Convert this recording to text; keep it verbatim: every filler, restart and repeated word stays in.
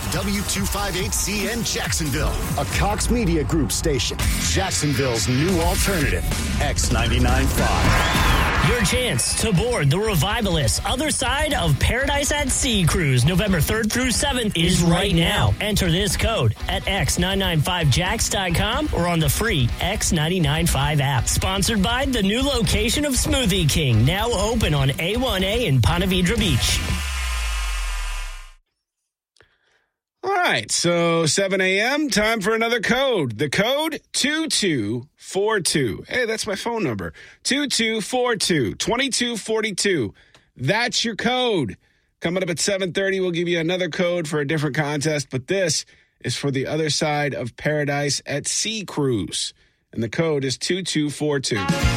W two fifty-eight C N Jacksonville, a Cox Media Group station. Jacksonville's new alternative, X ninety-nine point five. Your chance to board the Revivalist Other Side of Paradise at Sea cruise November third through seventh is right now. Enter this code at x nine nine five jacks dot com or on the free X ninety-nine point five app. Sponsored by the new location of Smoothie King, now open on A one A in Ponte Vedra Beach. All right, so seven a.m., time for another code. The code two two four two. Hey, that's my phone number. two two four two, two two four two. That's your code. Coming up at seven thirty, we'll give you another code for a different contest, but this is for the Other Side of Paradise at Sea cruise. And the code is two two four two.